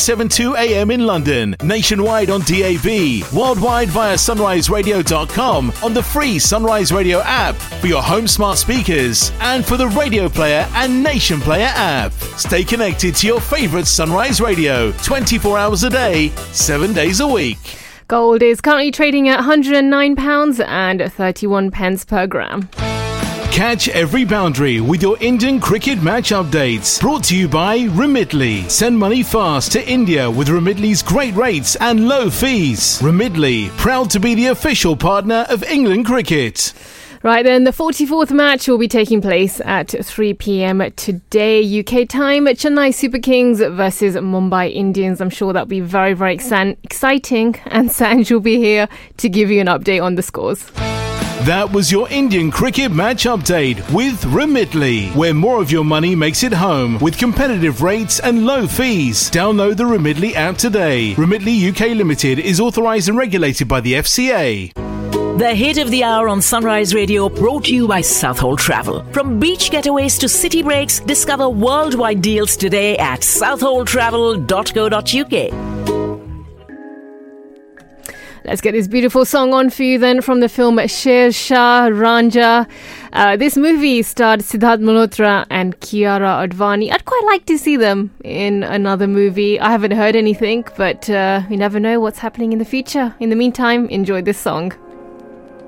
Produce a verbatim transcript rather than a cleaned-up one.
seventy-two A M in London, nationwide on D A B, worldwide via sunrise radio dot com, on the free Sunrise Radio app, for your home smart speakers, and for the Radio Player and Nation Player app. Stay connected to your favourite Sunrise Radio, twenty-four hours a day, seven days a week. Gold is currently trading at one hundred nine pounds and thirty-one pence per gram. Catch every boundary with your Indian cricket match updates. Brought to you by Remitly. Send money fast to India with Remitly's great rates and low fees. Remitly, proud to be the official partner of England cricket. Right then, the forty-fourth match will be taking place at three p.m. today, U K time. Chennai Super Kings versus Mumbai Indians. I'm sure that'll be very, very exci- exciting. And Sanj will be here to give you an update on the scores. That was your Indian cricket match update with Remitly, where more of your money makes it home with competitive rates and low fees. Download the Remitly app today. Remitly U K Limited is authorised and regulated by the F C A. The hit of the hour on Sunrise Radio, brought to you by Southhold Travel. From beach getaways to city breaks, discover worldwide deals today at southhold travel dot co dot uk. Let's get this beautiful song on for you then from the film Sher Shah Ranja. Uh, this movie starred Siddharth Malhotra and Kiara Advani. I'd quite like to see them in another movie. I haven't heard anything, but uh, we never know what's happening in the future. In the meantime, enjoy this song.